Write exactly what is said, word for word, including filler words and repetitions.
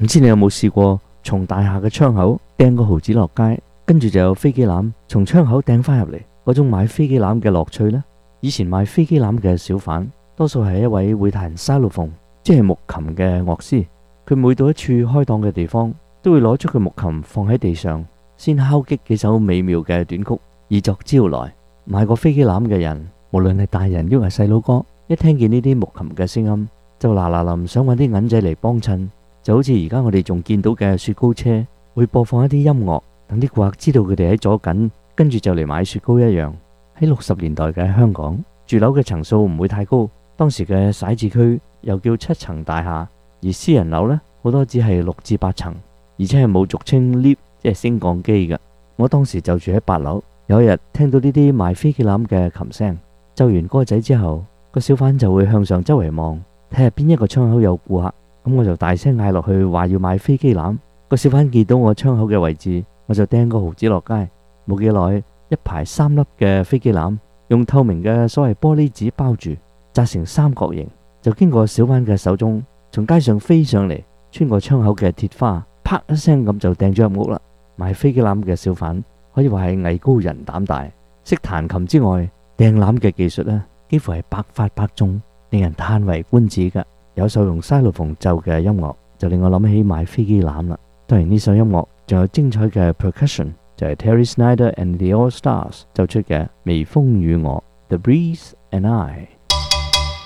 唔知你有冇試過從大廈嘅窗口掟個毫子落街，跟住就有飛機欖從窗口掟翻入嚟，嗰種買飛機欖嘅樂趣呢？以前賣飛機欖嘅小販多數係一位會彈沙律鳳，即係木琴嘅樂師。佢每到一處開檔嘅地方，都會攞出佢木琴放喺地上，先敲擊幾首美妙嘅短曲，以作招來。買過飛機欖嘅人，無論係大人抑或細佬哥，一聽見呢啲木琴嘅聲音，就嗱嗱臨想揾啲銀仔嚟幫襯。就好似而家我哋仲見到嘅雪糕車會播放一啲音樂，等啲顧客知道佢哋喺左近，跟住就嚟買雪糕一樣。喺六十年代嘅香港，住樓嘅層數唔會太高，當時嘅徙置區又叫七層大廈，而私人樓呢，好多只係六至八層，而且係冇俗稱 lift 即係升降機嘅。我當時就住喺八樓，有一日聽到呢啲賣飛機欖嘅琴聲，奏完歌仔之後，個小販就會向上周圍望，睇下邊一個窗口有顧客。咁我就大聲嗌落去，話要買飛機欖。個小販見到我窗口嘅位置，我就掟個毫子落街。冇幾耐，一排三粒嘅飛機欖，用透明嘅所謂玻璃紙包住，紮成三角形，就經過小販嘅手中，從街上飛上嚟，穿過窗口嘅鐵花，啪一聲咁就掟咗入屋啦。買飛機欖嘅小販可以話係藝高人膽大，識彈琴之外，掟欖嘅技術呢，幾乎係百發百中，令人嘆為觀止噶。有首用沙律鳳奏嘅音樂，就令我諗起買飛機欖啦。當然呢首音樂仲有精彩嘅 percussion， 就係 Terry Snyder and the All Stars 奏出嘅《微風與我》 The Breeze and I。